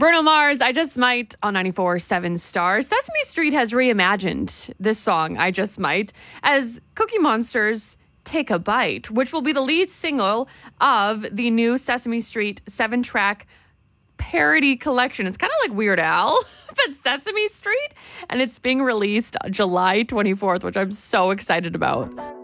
Bruno Mars, I Just Might on 94.7 Star. Sesame Street has reimagined this song, I Just Might, as Cookie Monster's Take a Bite, which will be the lead single of the new Sesame Street 7-track parody collection. It's kind of like Weird Al, but Sesame Street, and it's being released July 24th, which I'm so excited about.